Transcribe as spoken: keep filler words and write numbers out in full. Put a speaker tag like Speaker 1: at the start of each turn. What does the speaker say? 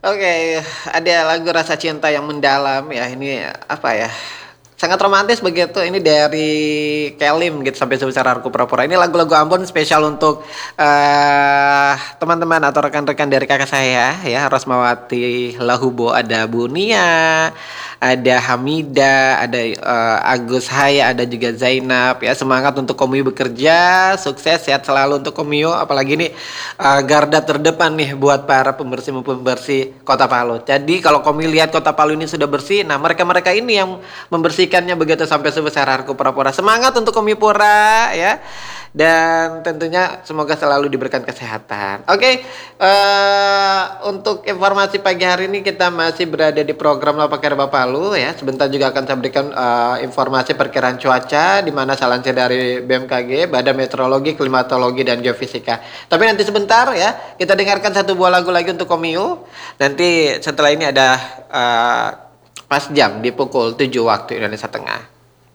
Speaker 1: Oke, ada lagu Rasa Cinta yang Mendalam ya, ini apa ya, sangat romantis begitu, ini dari Kelim gitu, Sampai Sebesar Aku Pura-Pura. Ini lagu-lagu Ambon spesial untuk, eee, teman-teman atau rekan-rekan dari kakak saya ya, Rosmawati Lahubo, ada Bu Nia, ada Hamida, ada, eee, Agus Haya, ada juga Zainab ya. Semangat untuk Komio bekerja, sukses, sehat selalu untuk Komio, apalagi ini, eee, garda terdepan nih buat para pembersih-pembersih Kota Palu. Jadi kalau Komio lihat Kota Palu ini sudah bersih, nah mereka-mereka ini yang membersihkannya begitu sampai sebesar Arku Pura-Pura. Semangat untuk Komipura ya. Dan tentunya semoga selalu diberikan kesehatan. Oke, eh untuk informasi pagi hari ini kita masih berada di program Lapa Kerba Palu ya. Sebentar juga akan saya berikan eh, informasi perkiraan cuaca di mana saya lansir dari B M K G, Badan Meteorologi, Klimatologi dan Geofisika. Tapi nanti sebentar ya, kita dengarkan satu buah lagu lagi untuk Komio. Nanti setelah ini ada eh, pas jam di pukul tujuh waktu Indonesia Tengah.